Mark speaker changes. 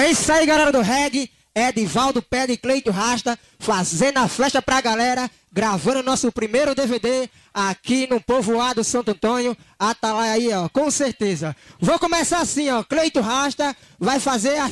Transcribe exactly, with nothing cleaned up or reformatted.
Speaker 1: É isso aí, galera do reggae. Edivaldo Pé de Cleito Rasta, fazendo a flecha pra galera, gravando nosso primeiro D V D aqui no povoado Santo Antônho. Atalaia aí, ó, com certeza. Vou começar assim, ó. Cleito Rasta vai fazer a